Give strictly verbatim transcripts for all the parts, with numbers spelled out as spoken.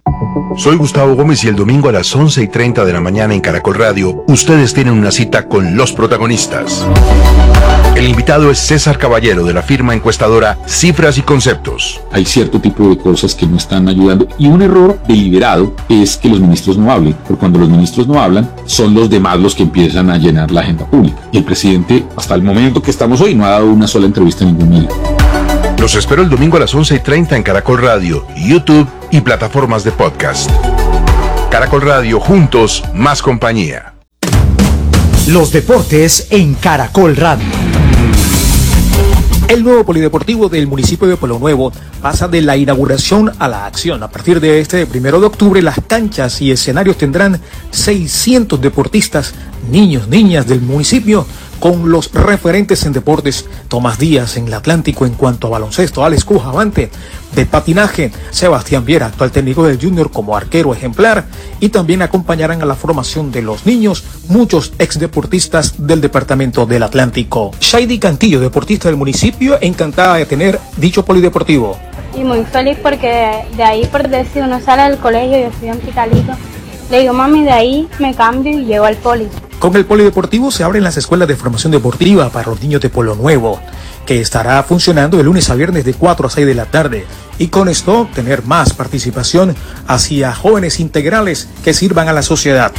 Soy Gustavo Gómez y el domingo a las once y treinta de la mañana en Caracol Radio, ustedes tienen una cita con los protagonistas. El invitado es César Caballero, de la firma encuestadora Cifras y Conceptos. Hay cierto tipo de cosas que no están ayudando, y un error deliberado es que los ministros no hablen, porque cuando los ministros no hablan, son los demás los que empiezan a llenar la agenda pública. Y el presidente, hasta el momento que estamos hoy, no ha dado una sola entrevista a ningún medio. Los espero el domingo a las once y treinta en Caracol Radio, YouTube y plataformas de podcast. Caracol Radio, juntos, más compañía. Los deportes en Caracol Radio. El nuevo polideportivo del municipio de Pueblo Nuevo pasa de la inauguración a la acción. A partir de este primero de octubre, las canchas y escenarios tendrán seiscientos deportistas, niños, niñas del municipio, con los referentes en deportes: Tomás Díaz en el Atlántico en cuanto a baloncesto, Alex Cujavante de patinaje, Sebastián Viera, actual técnico del Junior, como arquero ejemplar, y también acompañarán a la formación de los niños muchos exdeportistas del departamento del Atlántico. Shady Cantillo, deportista del municipio, encantada de tener dicho polideportivo. Y muy feliz porque de ahí, por decir, uno sale del colegio, yo estoy en Picalito, le digo, mami, de ahí me cambio y llego al poli. Con el polideportivo se abren las escuelas de formación deportiva para los niños de Pueblo Nuevo, que estará funcionando de lunes a viernes de cuatro a seis de la tarde, y con esto tener más participación hacia jóvenes integrales que sirvan a la sociedad.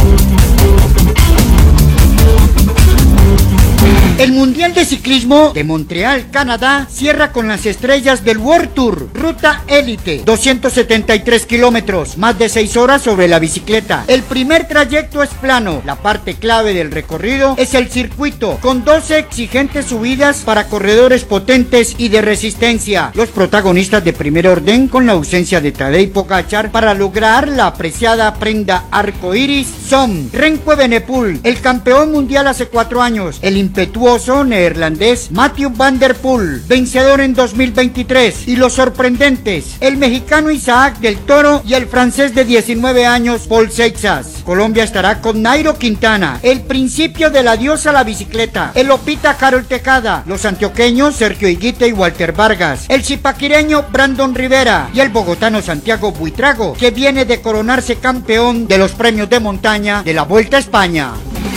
El Mundial de Ciclismo de Montreal, Canadá, cierra con las estrellas del World Tour, Ruta Élite, doscientos setenta y tres kilómetros, más de seis horas sobre la bicicleta. El primer trayecto es plano, la parte clave del recorrido es el circuito, con doce exigentes subidas para corredores potentes y de resistencia. Los protagonistas de primer orden, con la ausencia de Tadej Pogačar para lograr la apreciada prenda arcoíris, son Remco Evenepoel, el campeón mundial hace cuatro años, el impetuoso neerlandés Mathieu van der Poel, vencedor en dos mil veintitrés, y los sorprendentes, el mexicano Isaac del Toro y el francés de diecinueve años Paul Seixas. Colombia estará con Nairo Quintana, el principio del adiós a la bicicleta, el opita Carol Tejada, los antioqueños Sergio Higuita y Walter Vargas, el zipaquireño Brandon Rivera y el bogotano Santiago Buitrago, que viene de coronarse campeón de los premios de montaña de la Vuelta a España.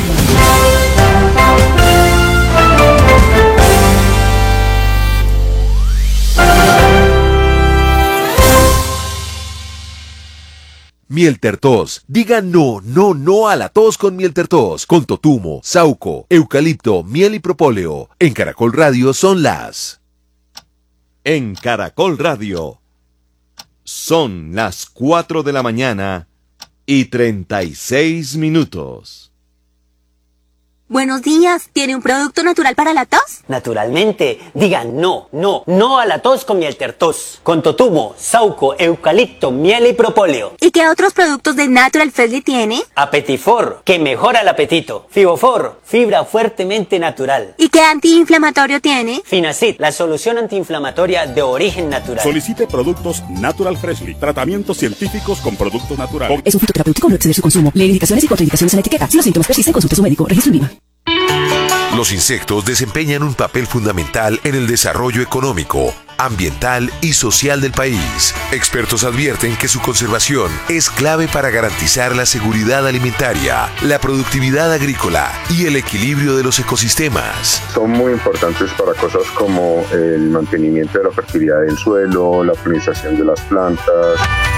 Mieltertos. Diga no, no, no a la tos con Mieltertos. Con totumo, sauco, eucalipto, miel y propóleo. En Caracol Radio son las... En Caracol Radio son las cuatro de la mañana y treinta y seis minutos. Buenos días, ¿tiene un producto natural para la tos? Naturalmente, diga no, no, no a la tos con Mieltertos, con totumo, sauco, eucalipto, miel y propóleo. ¿Y qué otros productos de Natural Freshly tiene? Apetifor, que mejora el apetito. Fibofor, fibra fuertemente natural. ¿Y qué antiinflamatorio tiene? Finacid, la solución antiinflamatoria de origen natural. Solicite productos Natural Freshly, tratamientos científicos con productos naturales. Es un fitoterapéutico, no exceder su consumo. Lee indicaciones y contraindicaciones en la etiqueta. Si los síntomas persisten, consulte a su médico. Registro INVIMA. Los insectos desempeñan un papel fundamental en el desarrollo económico, ambiental y social del país. Expertos advierten que su conservación es clave para garantizar la seguridad alimentaria, la productividad agrícola y el equilibrio de los ecosistemas. Son muy importantes para cosas como el mantenimiento de la fertilidad del suelo, la polinización de las plantas.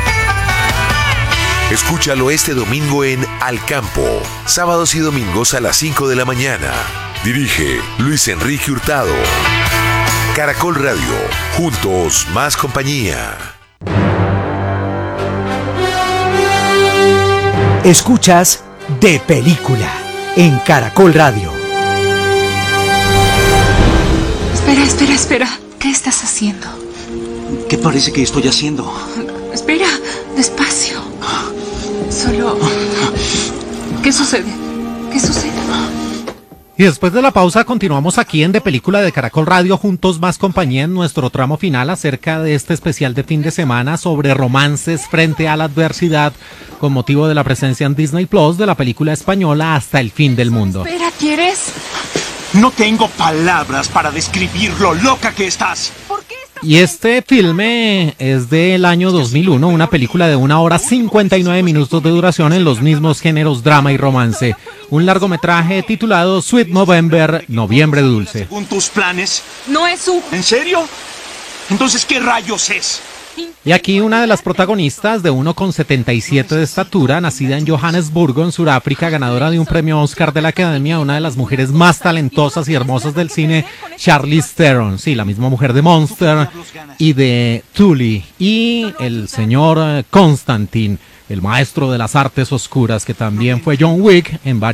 Escúchalo este domingo en Al Campo, sábados y domingos a las cinco de la mañana. Dirige Luis Enrique Hurtado. Caracol Radio, juntos más compañía. Escuchas De Película en Caracol Radio. Espera, espera, espera. ¿Qué estás haciendo? ¿Qué parece que estoy haciendo? Espera, despacio. Solo... ¿Qué sucede? ¿Qué sucede? Y después de la pausa continuamos aquí en De Película de Caracol Radio, juntos más compañía, en nuestro tramo final acerca de este especial de fin de semana sobre romances frente a la adversidad con motivo de la presencia en Disney Plus de la película española Hasta el fin del mundo. Espera, ¿quieres? No tengo palabras para describir lo loca que estás. ¿Por qué? Y este filme es del año dos mil uno, una película de una hora cincuenta y nueve minutos de duración en los mismos géneros drama y romance. Un largometraje titulado Sweet November, Noviembre Dulce. Según tus planes. No es un... ¿En serio? Entonces, ¿qué rayos es? Y aquí una de las protagonistas, de uno coma setenta y siete de estatura, nacida en Johannesburgo, en Sudáfrica, ganadora de un premio Oscar de la Academia, una de las mujeres más talentosas y hermosas del cine, Charlize Theron, sí, la misma mujer de Monster y de Tully, y el señor Constantine, el maestro de las artes oscuras, que también fue John Wick en varios